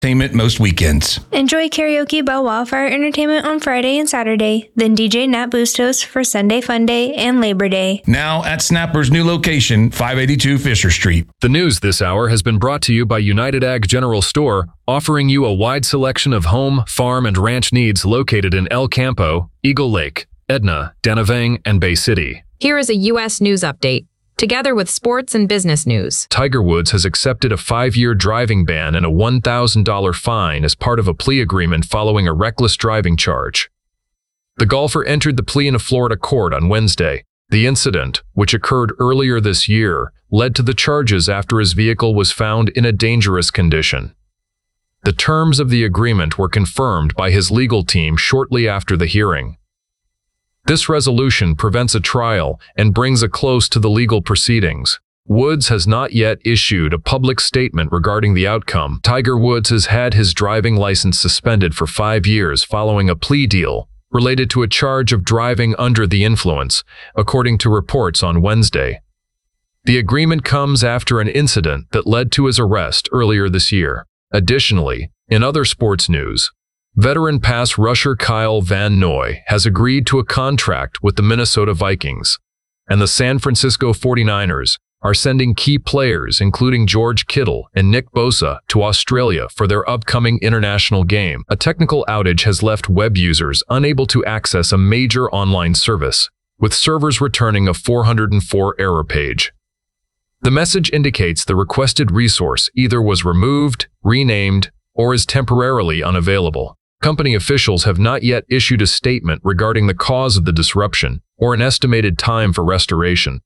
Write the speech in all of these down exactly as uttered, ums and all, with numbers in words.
Entertainment most weekends. Enjoy karaoke by Wildfire Entertainment on Friday and Saturday, then D J Nat Bustos for Sunday Fun Day and Labor Day. Now at Snapper's new location, five eighty-two Fisher Street. The news this hour has been brought to you by United Ag General Store, offering you a wide selection of home, farm, and ranch needs located in El Campo, Eagle Lake, Edna, Danavang, and Bay City. Here is a U S news update, together with sports and business news. Tiger Woods has accepted a five-year driving ban and a one thousand dollars fine as part of a plea agreement following a reckless driving charge. The golfer entered the plea in a Florida court on Wednesday. The incident, which occurred earlier this year, led to the charges after his vehicle was found in a dangerous condition. The terms of the agreement were confirmed by his legal team shortly after the hearing. This resolution prevents a trial and brings a close to the legal proceedings. Woods has not yet issued a public statement regarding the outcome. Tiger Woods has had his driving license suspended for five years following a plea deal related to a charge of driving under the influence, according to reports on Wednesday. The agreement comes after an incident that led to his arrest earlier this year. Additionally, in other sports news, veteran pass rusher Kyle Van Noy has agreed to a contract with the Minnesota Vikings, and the San Francisco forty-niners are sending key players, including George Kittle and Nick Bosa, to Australia for their upcoming international game. A technical outage has left web users unable to access a major online service, with servers returning a four hundred four error page. The message indicates the requested resource either was removed, renamed, or is temporarily unavailable. Company officials have not yet issued a statement regarding the cause of the disruption or an estimated time for restoration.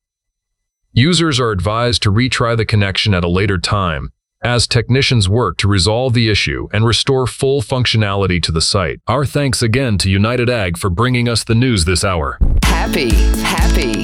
Users are advised to retry the connection at a later time, as technicians work to resolve the issue and restore full functionality to the site. Our thanks again to United Ag for bringing us the news this hour. Happy, happy.